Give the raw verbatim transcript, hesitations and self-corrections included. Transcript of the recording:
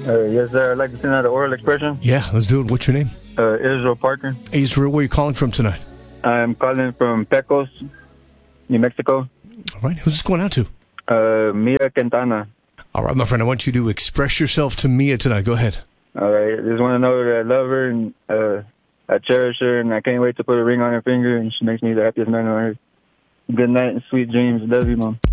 Uh, yes, sir. I'd like to send out an oral expression. Yeah, let's do it. What's your name? Uh, Israel Parker. Israel, where are you calling from tonight? I'm calling from Pecos, New Mexico. All right, who's this going out to? Uh, Mia Quintana. All right, my friend, I want you to express yourself to Mia tonight. Go ahead. All right. I just want to know that I love her and uh, I cherish her, and I can't wait to put a ring on her finger, and she makes me the happiest man on earth. Good night and sweet dreams. Love you, Mom.